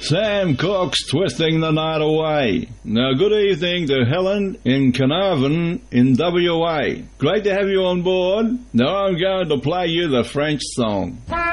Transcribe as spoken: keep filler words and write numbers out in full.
Sam Cox twisting the night away. Now, good evening to Helen in Carnarvon in W A. Great to have you on board. Now I'm going to play you the French song.